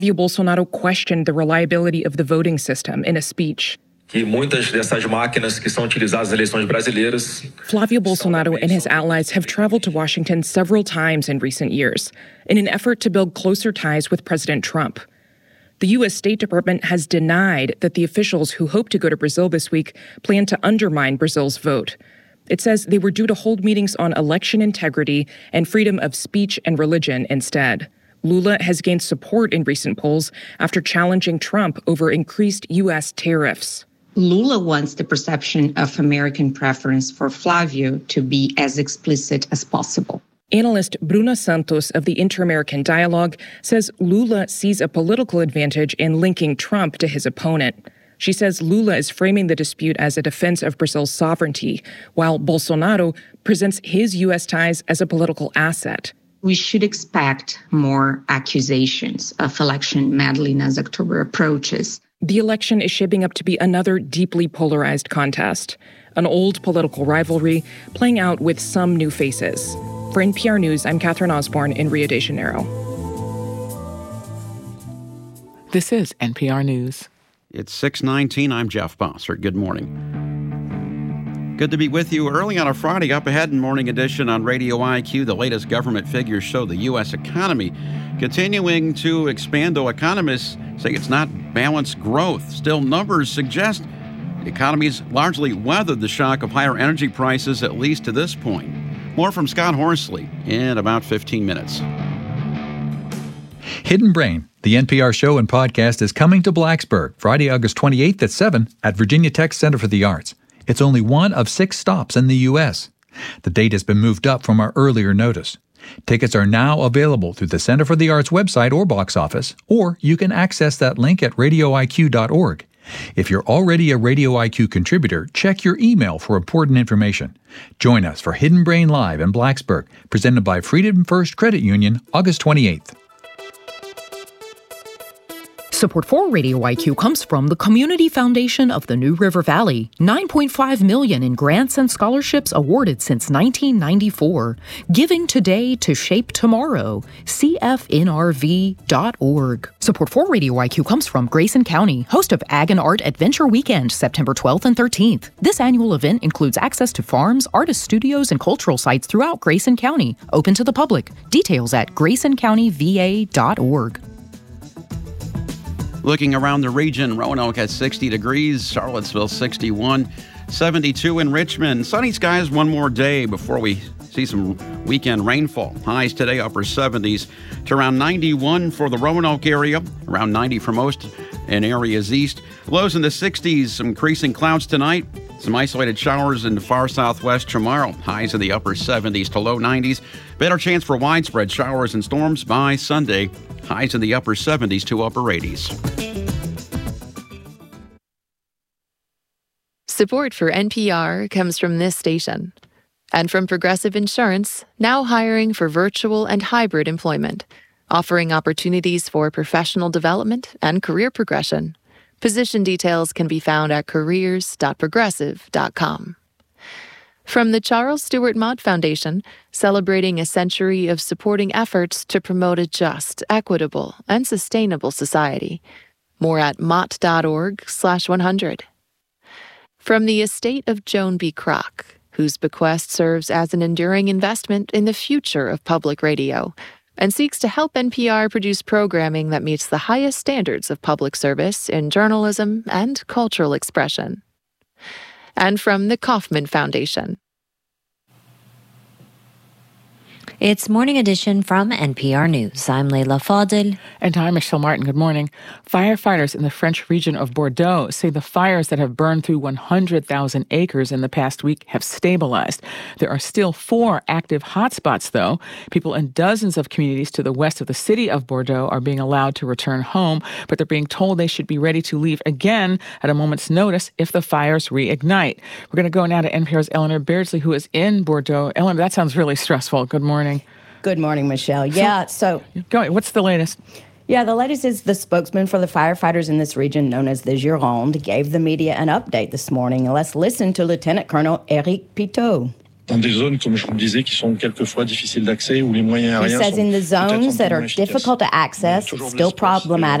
Flavio Bolsonaro questioned the reliability of the voting system in a speech. Muitas dessas máquinas que são utilizadas nas eleições brasileiras. Flavio Bolsonaro and his allies have traveled to Washington several times in recent years in an effort to build closer ties with President Trump. The U.S. State Department has denied that the officials who hope to go to Brazil this week plan to undermine Brazil's vote. It says they were due to hold meetings on election integrity and freedom of speech and religion instead. Lula has gained support in recent polls after challenging Trump over increased U.S. tariffs. Lula wants the perception of American preference for Flavio to be as explicit as possible. Analyst Bruna Santos of the Inter-American Dialogue says Lula sees a political advantage in linking Trump to his opponent. She says Lula is framing the dispute as a defense of Brazil's sovereignty, while Bolsonaro presents his U.S. ties as a political asset. We should expect more accusations of election meddling as October approaches. The election is shaping up to be another deeply polarized contest, an old political rivalry playing out with some new faces. For NPR News, I'm Catherine Osborne in Rio de Janeiro. This is NPR News. It's 6:19. I'm Jeff Bossert. Good morning. Good to be with you early on a Friday. Up ahead in Morning Edition on Radio IQ, the latest government figures show the U.S. economy continuing to expand, though economists say it's not balanced growth. Still, numbers suggest the economy's largely weathered the shock of higher energy prices, at least to this point. More from Scott Horsley in about 15 minutes. Hidden Brain, the NPR show and podcast, is coming to Blacksburg Friday, August 28th at 7 at Virginia Tech Center for the Arts. It's only one of 6 stops in the U.S. The date has been moved up from our earlier notice. Tickets are now available through the Center for the Arts website or box office, or you can access that link at radioiq.org. If you're already a Radio IQ contributor, check your email for important information. Join us for Hidden Brain Live in Blacksburg, presented by Freedom First Credit Union, August 28th. Support for Radio IQ comes from the Community Foundation of the New River Valley. $9.5 million in grants and scholarships awarded since 1994. Giving today to shape tomorrow. CFNRV.org. Support for Radio IQ comes from Grayson County, host of Ag and Art Adventure Weekend, September 12th and 13th. This annual event includes access to farms, artist studios, and cultural sites throughout Grayson County, open to the public. Details at GraysonCountyVA.org. Looking around the region, Roanoke has 60 degrees, Charlottesville 61, 72 in Richmond. Sunny skies one more day before we see some weekend rainfall. Highs today upper 70s to around 91 for the Roanoke area, around 90 for most in areas east. Lows in the 60s, some increasing clouds tonight. Some isolated showers in the far southwest tomorrow. Highs in the upper 70s to low 90s. Better chance for widespread showers and storms by Sunday. Highs in the upper 70s to upper 80s. Support for NPR comes from this station and from Progressive Insurance, now hiring for virtual and hybrid employment, offering opportunities for professional development and career progression. Position details can be found at careers.progressive.com. From the Charles Stewart Mott Foundation, celebrating a century of supporting efforts to promote a just, equitable, and sustainable society. More at mott.org/100. From the estate of Joan B. Kroc, whose bequest serves as an enduring investment in the future of public radio, and seeks to help NPR produce programming that meets the highest standards of public service in journalism and cultural expression. And from the Kauffman Foundation. It's Morning Edition from NPR News. I'm Leila Fadel. And I'm Michelle Martin. Good morning. Firefighters in the French region of Bordeaux say the fires that have burned through 100,000 acres in the past week have stabilized. There are still 4 active hotspots, though. People in dozens of communities to the west of the city of Bordeaux are being allowed to return home, but they're being told they should be ready to leave again at a moment's notice if the fires reignite. We're going to go now to NPR's Eleanor Beardsley, who is in Bordeaux. Eleanor, that sounds really stressful. Good morning. Good morning, Michelle. Yeah, so... What's the latest? Yeah, the latest is the spokesman for the firefighters in this region, known as the Gironde, gave the media an update this morning. Let's listen to Lieutenant Colonel Eric Pitot. dans des zones, comme je vous le disais, qui sont quelquefois difficiles d'accès, où les moyens aériens He says in the zones that are difficult to access, still problematic.